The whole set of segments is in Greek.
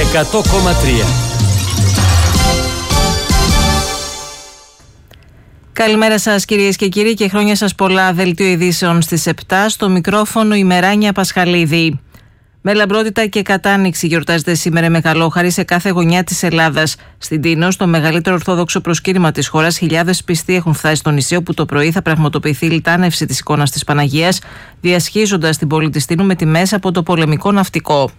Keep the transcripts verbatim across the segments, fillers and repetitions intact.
εκατό κόμμα τρία. Καλημέρα σας κυρίες και κύριοι και χρόνια σας πολλά. Δελτίο ειδήσεων στις επτά, στο μικρόφωνο η Μεράνια Πασχαλίδη. Με λαμπρότητα και κατάνοιξη γιορτάζεται σήμερα η Μεγαλόχαρη σε κάθε γωνιά της Ελλάδας. Στην Τίνος, το μεγαλύτερο ορθόδοξο προσκύνημα της χώρας, χιλιάδες πιστοί έχουν φτάσει στο νησί, όπου το πρωί θα πραγματοποιηθεί η λιτάνευση της εικόνας της Παναγίας, διασχίζοντας την πόλη της Τίνου με τιμές από το πολεμικό ναυτικό.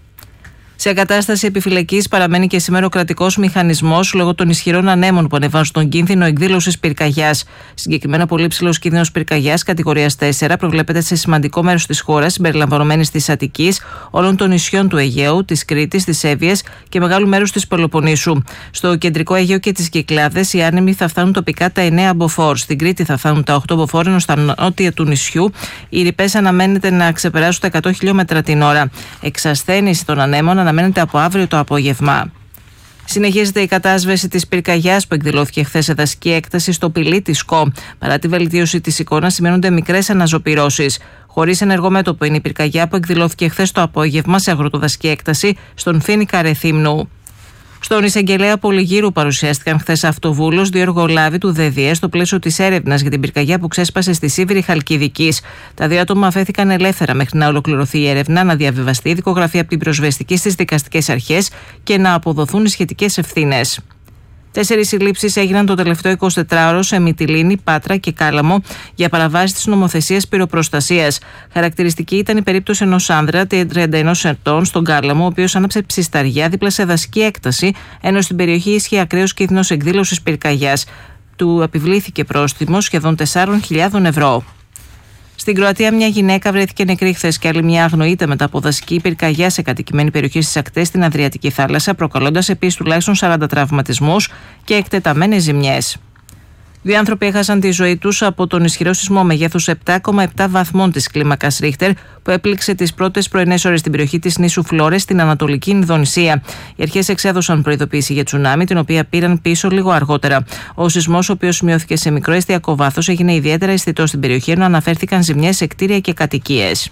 Σε κατάσταση επιφυλακής παραμένει και σήμερα ο κρατικός μηχανισμός λόγω των ισχυρών ανέμων που ανεβάζουν τον κίνδυνο εκδήλωσης πυρκαγιάς. Συγκεκριμένα, πολύ ψηλός κίνδυνος πυρκαγιάς κατηγορίας τέσσερα προβλέπεται σε σημαντικό μέρος της χώρας, συμπεριλαμβανομένης της Αττικής, όλων των νησιών του Αιγαίου, της Κρήτης, της Εύβοιας και μεγάλου μέρους της Πελοποννήσου. Στο κεντρικό Αιγαίο και τις Κυκλάδες, οι άνεμοι θα φτάνουν τοπικά τα εννέα μποφόρ. Στην Κρήτη θα φτάνουν τα οκτώ μποφόρ, ενώ στα νότια του νησιού οι ρηπές αναμένεται να ξεπεράσουν τα εκατό χιλιόμετρα την ώρα. Εξασθένηση των ανέμων αναμένεται από αύριο το απόγευμα. Συνεχίζεται η κατάσβεση της πυρκαγιάς που εκδηλώθηκε χθες σε δασική έκταση στο Πηλί της ΚΟ. Παρά τη βελτίωση της εικόνας, σημαίνονται μικρές αναζωπυρώσεις. Χωρίς ενεργό μέτωπο είναι η πυρκαγιά που εκδηλώθηκε χθες το απόγευμα σε αγροτοδασική έκταση στον Φοίνικα Ρεθύμνου. Στον εισαγγελέα Πολυγύρου παρουσιάστηκαν χθες αυτοβούλος δύο εργολάβοι του ΔΕΔΙΕ στο πλαίσιο της έρευνας για την πυρκαγιά που ξέσπασε στη Σίβηρη Χαλκιδικής. Τα δύο άτομα αφέθηκαν ελεύθερα μέχρι να ολοκληρωθεί η έρευνα, να διαβιβαστεί η δικογραφία από την προσβεστική στις δικαστικές αρχές και να αποδοθούν οι σχετικές ευθύνες. Τέσσερις συλλήψεις έγιναν το τελευταίο εικοσιτετράωρο σε Μυτιλήνη, Πάτρα και Κάλαμο για παραβάσεις της νομοθεσίας πυροπροστασίας. Χαρακτηριστική ήταν η περίπτωση ενός άνδρα τριάντα ενός ετών στον Κάλαμο, ο οποίος άναψε ψισταριά δίπλα σε δασική έκταση, ενώ στην περιοχή ίσχυε ακραίος κίνδυνος εκδήλωσης πυρκαγιάς. Του επιβλήθηκε πρόστιμο σχεδόν τεσσάρων χιλιάδων ευρώ. Στην Κροατία, μια γυναίκα βρέθηκε νεκρή χθες και άλλη μια αγνοείται μετά από δασική πυρκαγιά σε κατοικημένη περιοχή στις ακτές στην Αδριατική θάλασσα, προκαλώντας επίσης τουλάχιστον σαράντα τραυματισμούς και εκτεταμένες ζημιές. Δύο άνθρωποι έχασαν τη ζωή τους από τον ισχυρό σεισμό μεγέθους επτά κόμμα επτά βαθμών της κλίμακας Ρίχτερ που έπληξε τις πρώτες πρωινές ώρες στην περιοχή της νήσου Φλόρες στην Ανατολική Ινδονησία. Οι αρχές εξέδωσαν προειδοποίηση για τσουνάμι, την οποία πήραν πίσω λίγο αργότερα. Ο σεισμός, ο οποίος σημειώθηκε σε μικρό εστιακό βάθος, έγινε ιδιαίτερα αισθητός στην περιοχή, ενώ αναφέρθηκαν ζημιές σε κτίρια και κατοικίες.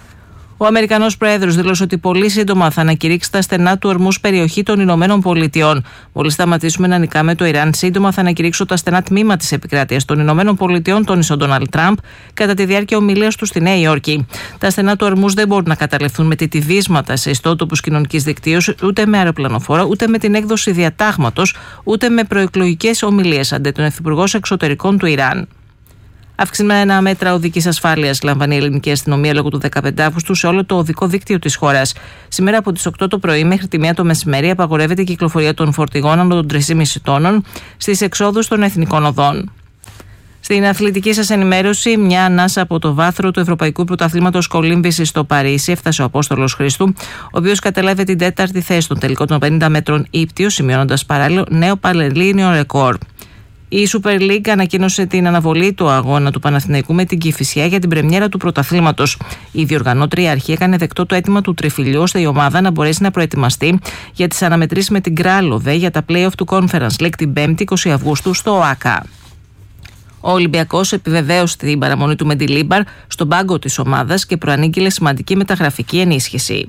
Ο Αμερικανός Πρόεδρος δήλωσε ότι πολύ σύντομα θα ανακηρύξει τα στενά του ορμούς περιοχή των Ηνωμένων Πολιτειών. Μόλις σταματήσουμε να νικάμε το Ιράν, σύντομα θα ανακηρύξω τα στενά τμήμα της επικράτειας των Ηνωμένων Πολιτειών, τόνισε ο Ντόναλντ Τραμπ κατά τη διάρκεια ομιλίας του στη Νέα Υόρκη. Τα στενά του ορμούς δεν μπορούν να καταληφθούν με τιτιβίσματα σε ιστότοπους κοινωνικής δικτύωσης, ούτε με αεροπλανοφόρα, ούτε με την έκδοση διατάγματος, ούτε με προεκλογικές ομιλίες, αντί τον Υφυπουργός Εξωτερικών του Ιράν. Αυξημένα μέτρα οδικής ασφάλειας λαμβάνει η ελληνική αστυνομία λόγω του δεκαπέντε Αυγούστου σε όλο το οδικό δίκτυο της χώρας. Σήμερα από τις οκτώ το πρωί μέχρι τη μία το μεσημέρι απαγορεύεται η κυκλοφορία των φορτηγών άνω των τρία κόμμα πέντε τόνων στις εξόδους των εθνικών οδών. Στην αθλητική σας ενημέρωση, μια ανάσα από το βάθρο του Ευρωπαϊκού Πρωταθλήματος Κολύμβησης στο Παρίσι έφτασε ο Απόστολος Χρήστου, ο οποίος κατέλαβε την τέταρτη θέση στον τελικό των πενήντα μέτρων ύπτιο, σημειώνοντας παράλληλο νέο πανελλήνιο ρεκόρ. Η Super League ανακοίνωσε την αναβολή του αγώνα του Παναθηναϊκού με την Κηφισιά για την πρεμιέρα του πρωταθλήματος. Η διοργανώτρια αρχή έκανε δεκτό το αίτημα του Τριφυλιού ώστε η ομάδα να μπορέσει να προετοιμαστεί για τις αναμετρήσεις με την Κράλοβε για τα play-off του Conference League την πέμπτη είκοσι Αυγούστου στο ΟΑΚΑ. Ο Ολυμπιακός επιβεβαίωσε την παραμονή του Μεντιλίμπαρ στον πάγκο της ομάδας και προανήγγειλε σημαντική μεταγραφική ενίσχυση.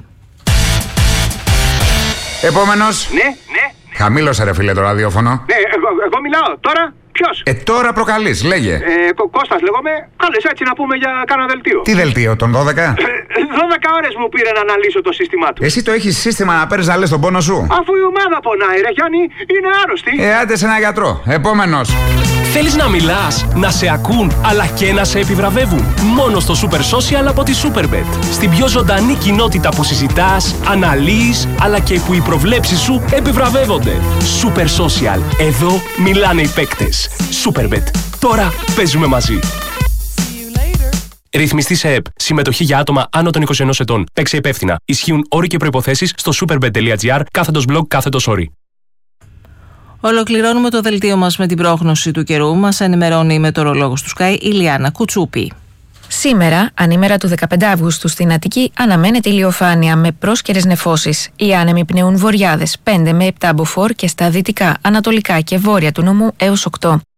Επόμενος. Ναι, ναι. Χαμήλωσε ρε φίλε το ραδιόφωνο. Ναι, εγώ, εγώ μιλάω. Τώρα ποιος? Ε, τώρα προκαλείς, λέγε. Ε, Κω- Κώστας λέγομαι. Κάλες έτσι να πούμε για κάνα δελτίο. Τι δελτίο, τον δώδεκα? Ε, δώδεκα ώρες μου πήρε να αναλύσω το σύστημά του. Εσύ το έχεις σύστημα να παίρνεις να λες τον πόνο σου? Αφού η ομάδα πονάει ρε Γιάννη, είναι άρρωστη. Ε, άντε σε ένα γιατρό. Επόμενος. Θέλεις να μιλάς, να σε ακούν, αλλά και να σε επιβραβεύουν? Μόνο στο Super Social από τη Superbet. Στην πιο ζωντανή κοινότητα που συζητάς, αναλύεις, αλλά και που οι προβλέψεις σου επιβραβεύονται. Super Social. Εδώ μιλάνε οι παίκτες. Superbet. Τώρα παίζουμε μαζί. Ρυθμιστή σε ΕΠ. Συμμετοχή για άτομα άνω των είκοσι ενός ετών. Παίξε υπεύθυνα. Ισχύουν όροι και προϋποθέσεις στο superbet τελεία gr κάθετος blog κάθετος όροι. Ολοκληρώνουμε το δελτίο μας με την πρόγνωση του καιρού. Μας ενημερώνει η μετεωρολόγος του Sky, Ηλιάνα Κουτσούπη. Σήμερα, ανήμερα του δεκαπέντε Αυγούστου στην Αττική, αναμένεται ηλιοφάνεια με πρόσκαιρες νεφώσεις. Οι άνεμοι πνέουν βορειάδες πέντε με επτά μποφόρ και στα δυτικά, ανατολικά και βόρεια του νομού έως οκτώ.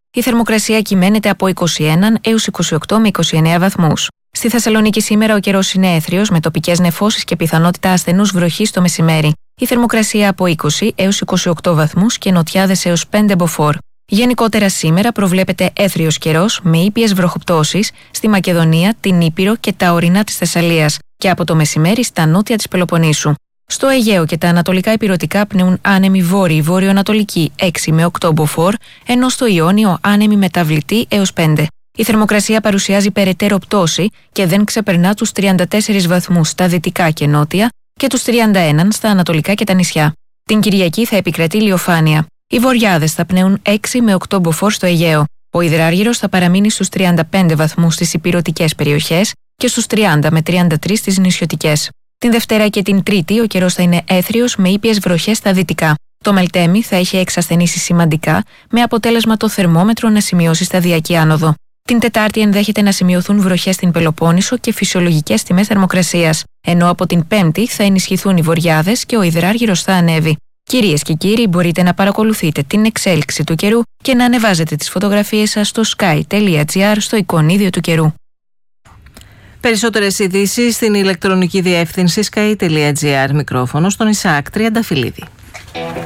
Η θερμοκρασία κυμαίνεται από είκοσι ένα έως είκοσι οκτώ με είκοσι εννέα βαθμούς. Στη Θεσσαλονίκη σήμερα ο καιρός είναι έθριος με τοπικές νεφώσεις και πιθανότητα ασθενούς βροχής το μεσημέρι. Η θερμοκρασία από είκοσι έως είκοσι οκτώ βαθμούς και νοτιάδες έως πέντε μποφόρ. Γενικότερα σήμερα προβλέπεται έθριος καιρός με ήπιες βροχοπτώσεις στη Μακεδονία, την Ήπειρο και τα ορεινά της Θεσσαλίας και από το μεσημέρι στα νότια της Πελοποννήσου. Στο Αιγαίο και τα ανατολικά ηπειρωτικά πνέουν άνεμοι βόρειοι βόρειο-ανατολικοί έξι με οκτώ μποφόρ, ενώ στο Ιόνιο άνεμοι μεταβλητοί έως πέντε. Η θερμοκρασία παρουσιάζει περαιτέρω πτώση και δεν ξεπερνά τους τριάντα τέσσερις βαθμούς στα δυτικά και νότια και τους τριάντα ένα στα ανατολικά και τα νησιά. Την Κυριακή θα επικρατεί ηλιοφάνεια. Οι βορειάδες θα πνέουν έξι με οκτώ μποφόρ στο Αιγαίο. Ο υδράργυρος θα παραμείνει στους τριάντα πέντε βαθμούς στις ηπειρωτικές περιοχές και στους τριάντα με τριάντα τρεις στις νησιωτικές. Την Δευτέρα και την Τρίτη ο καιρός θα είναι έθριος με ήπιες βροχές στα δυτικά. Το Μελτέμι θα έχει εξασθενήσει σημαντικά, με αποτέλεσμα το θερμόμετρο να σημειώσει σταδιακή άνοδο. Την Τετάρτη ενδέχεται να σημειωθούν βροχές στην Πελοπόννησο και φυσιολογικές τιμές θερμοκρασίας, ενώ από την Πέμπτη θα ενισχυθούν οι βορειάδες και ο υδράργυρος θα ανέβει. Κυρίες και κύριοι, μπορείτε να παρακολουθείτε την εξέλιξη του καιρού και να ανεβάζετε τις φωτογραφίες σας στο sky τελεία gr στο εικονίδιο του καιρού. Περισσότερες ειδήσεις στην ηλεκτρονική διεύθυνση sky τελεία gr. Μικρόφωνο στον Ισαάκ Τριανταφυλλίδη.